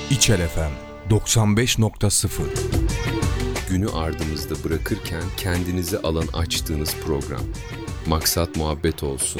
İçel FM 95.0. Günü ardımızda bırakırken kendinizi alan açtığınız program. Maksat muhabbet olsun.